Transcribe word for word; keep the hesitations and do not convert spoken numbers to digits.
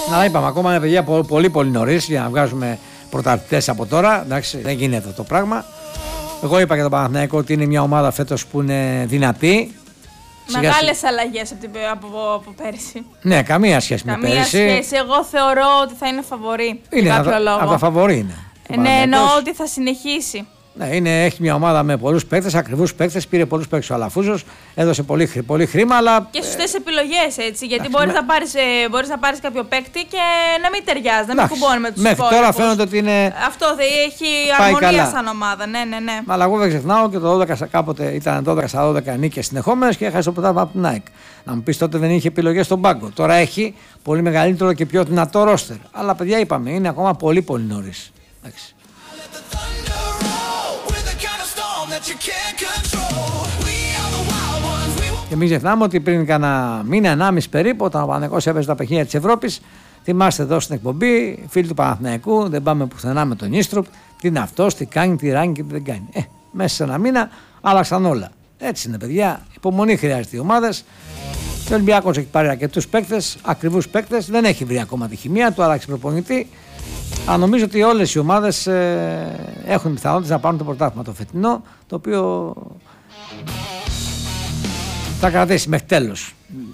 Να είπαμε ακόμα είναι παιδιά πολύ πολύ νωρίς για να βγάζουμε πρωταθλητές από τώρα. Εντάξει, δεν γίνεται το πράγμα. Εγώ είπα για τον Παναθηναϊκό ότι είναι μια ομάδα φέτος που είναι δυνατή. Μεγάλες αλλαγές από, από, από πέρυσι. Ναι, καμία σχέση καμία με πέρυσι. Καμία σχέση. Εγώ θεωρώ ότι θα είναι φαβορί. Είναι για κάποιο από, λόγο. από τα φαβορί είναι. Ε, ναι, εννοώ ότι θα συνεχίσει. Ναι, είναι, έχει μια ομάδα με πολλούς παίκτες, ακριβούς παίκτες. Πήρε πολλούς παίκτες ο Αλαφούζος. Έδωσε πολύ, πολύ χρήμα. Αλλά... Και σωστές επιλογές έτσι. Γιατί μπορείς με... να, πάρεις, μπορείς να πάρεις κάποιο παίκτη και να μην ταιριάζει, να μην κουμπώνει με τους υπόλοιπους. Μέχρι τώρα φαίνεται ότι είναι. Αυτό δεν έχει αρμονία σαν ομάδα. Ναι, ναι, ναι. Αλλά εγώ δεν ξεχνάω και το δώδεκα κάποτε ήταν δώδεκα στα δώδεκα νίκες συνεχόμενες και έχασε το πρωτάθλημα από την ΑΕΚ. Να μου πεις τότε δεν είχε επιλογές στον πάγκο. Τώρα έχει πολύ μεγαλύτερο και πιο δυνατό ρόστερ. Αλλά παιδιά είπαμε είναι ακόμα πολύ πολύ νωρίς. Εντάξει. Και μην ξεχνάμε ότι πριν κάνα μήνα, ενάμιση περίπου, όταν ο Παναθηναϊκός έπαιζε τα παιχνίδια της Ευρώπης, θυμάστε εδώ στην εκπομπή, φίλοι του Παναθηναϊκού, δεν πάμε πουθενά με τον Ίστροπ, τι είναι αυτός, τι κάνει, τι ράνει και τι δεν κάνει. Ε, μέσα σε ένα μήνα άλλαξαν όλα. Έτσι είναι, παιδιά. Υπομονή χρειάζεται οι ομάδες. Ο Ολυμπιακός έχει πάρει αρκετούς παίκτες, ακριβούς παίκτες, δεν έχει βρει ακόμα τη χημεία του, άλλαξε προπονητή. Αλλά νομίζω ότι όλες οι ομάδες ε, έχουν πιθανότητες να πάρουν το πρωτάθλημα το φετινό, το οποίο θα κρατήσει μέχρι τέλος.